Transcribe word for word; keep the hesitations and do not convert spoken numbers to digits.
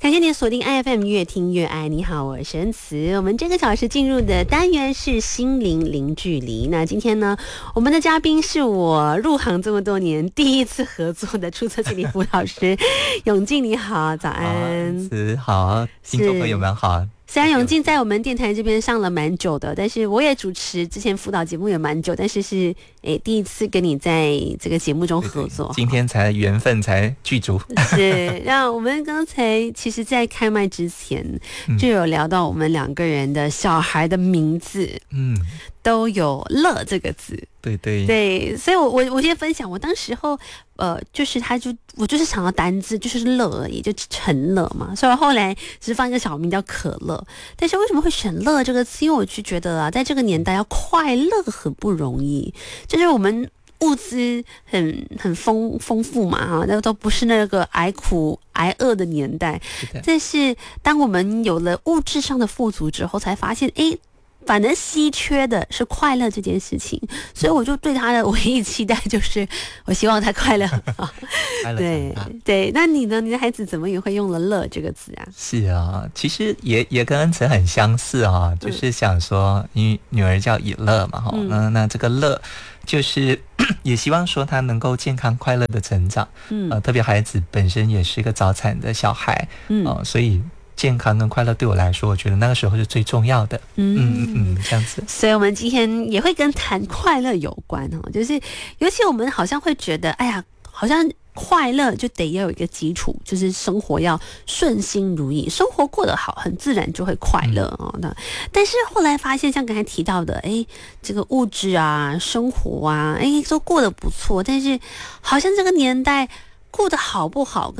感谢你锁定 I F M 越听越爱。你好，我是恩慈。我们这个小时进入的单元是心灵零距离。那今天呢，我们的嘉宾是我入行这么多年第一次合作的注册心理辅导师永进。你好，早安。 恩慈好，听众朋友们好。 虽然永进在我们电台这边上了蛮久的，但是我也主持之前辅导节目也蛮久，但是是诶第一次跟你在这个节目中合作，对对， 今天才缘分才具足。 是，那我们刚才其实在开麦之前就有聊到我们两个人的小孩的名字，嗯，都有乐这个字。 对对对，所以我我我先分享，我当时候呃，就是他就我就是想要单字就是乐而已，就陈乐嘛，所以我后来只是放一个小名叫可乐。但是为什么会选乐这个词？因为我就觉得啊，在这个年代要快乐很不容易，就是我们物资很很丰丰富嘛，哈，那都不是那个挨苦挨饿的年代。但是当我们有了物质上的富足之后，才发现，哎。反正稀缺的是快乐这件事情，所以我就对他的唯一期待就是，我希望他快乐。对对，那你呢？你的孩子怎么也会用了“乐”这个字啊？ 是啊，其实也也跟恩慈很相似啊，就是想说，因为女儿叫以乐嘛，哈、嗯，那那这个乐就是也希望说他能够健康快乐的成长，嗯，呃，特别孩子本身也是一个早产的小孩，嗯、呃，所以。健康跟快乐对我来说，我觉得那个时候是最重要的。嗯嗯嗯，这样子。 所以我们今天也会跟谈快乐有关哦，就是尤其我们好像会觉得，哎呀，好像快乐就得要有一个基础，就是生活要顺心如意，生活过得好，很自然就会快乐哦。那但是后来发现，像刚才提到的，哎，这个物质啊、生活啊，哎，都过得不错，但是好像这个年代过得好不好？